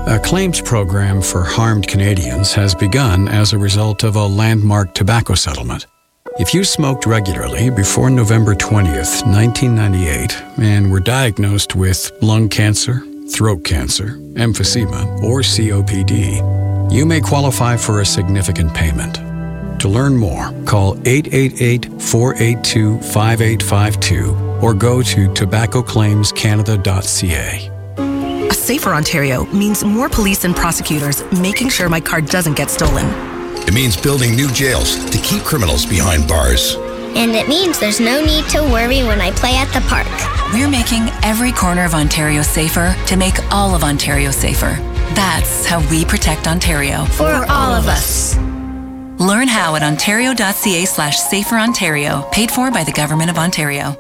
A claims program for harmed Canadians has begun as a result of a landmark tobacco settlement. If you smoked regularly before November 20th, 1998, and were diagnosed with lung cancer, throat cancer, emphysema, or COPD, you may qualify for a significant payment. To learn more, call 888-482-5852 or go to tobaccoclaimscanada.ca. A safer Ontario means more police and prosecutors making sure my car doesn't get stolen. It means building new jails to keep criminals behind bars. And it means there's no need to worry when I play at the park. We're making every corner of Ontario safer to make all of Ontario safer. That's how we protect Ontario. For all of us. Learn how at ontario.ca/saferontario, paid for by the Government of Ontario.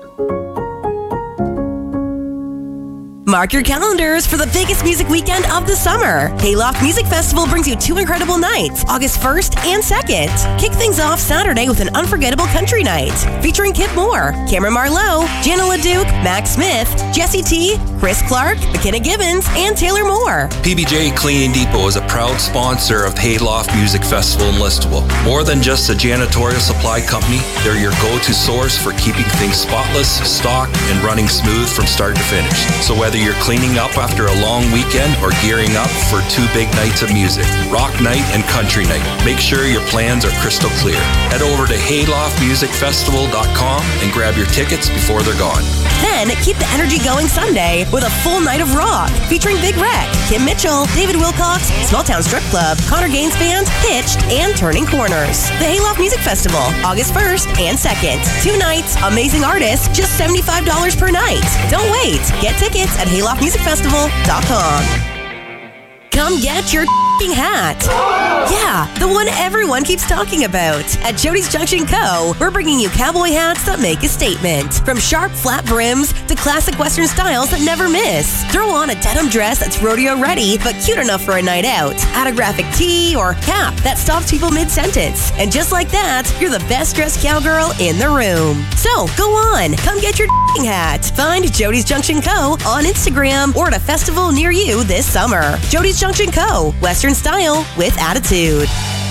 Mark your calendars for the biggest music weekend of the summer. Hayloft Music Festival brings you two incredible nights, August 1st and 2nd. Kick things off Saturday with an unforgettable country night, featuring Kip Moore, Cameron Marlowe, Jana LaDuke, Max Smith, Jesse T, Chris Clark, McKenna Gibbons, and Taylor Moore. PBJ Cleaning Depot is a proud sponsor of Hayloft Music Festival in Listowel. More than just a janitorial supply company, they're your go-to source for keeping things spotless, stocked, and running smooth from start to finish. So whether you're cleaning up after a long weekend or gearing up for two big nights of music, rock night and country night, make sure your plans are crystal clear. Head over to hayloftmusicfestival.com and grab your tickets before they're gone. Then keep the energy going Sunday with a full night of rock featuring Big Wreck, Kim Mitchell, David Wilcox, Small Town Strip Club, Connor Gaines Band, Hitched, and Turning Corners. The Hayloft Music Festival, August 1st and 2nd. 2 nights, amazing artists, just $75 per night. Don't wait. Get tickets at hayloftmusicfestival.com. Come get your hat. Yeah, the one everyone keeps talking about. At Jody's Junction Co., we're bringing you cowboy hats that make a statement. From sharp, flat brims to classic Western styles that never miss. Throw on a denim dress that's rodeo ready, but cute enough for a night out. Add a graphic tee or cap that stops people mid-sentence. And just like that, you're the best dressed cowgirl in the room. So, go on. Come get your hat. Find Jody's Junction Co. on Instagram or at a festival near you this summer. Jody's Junction Co. Western style with attitude.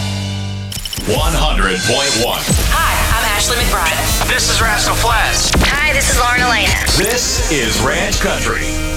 100.1. Hi, I'm Ashley McBride. This is Rascal Flatts. Hi, this is Lauren Elena. This is Ranch Country.